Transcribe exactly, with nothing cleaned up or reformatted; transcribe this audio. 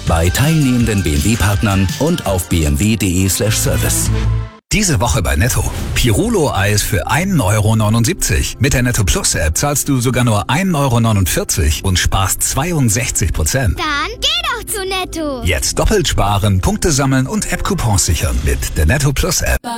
bei teilnehmenden B M W-Partnern und auf b m w punkt d e slash service. Diese Woche bei Netto. Pirulo-Eis für ein Euro neunundsiebzig. Mit der Netto Plus App zahlst du sogar nur ein Euro neunundvierzig und sparst zweiundsechzig Prozent. Dann geh doch zu Netto. Jetzt doppelt sparen, Punkte sammeln und App-Coupons sichern mit der Netto Plus App.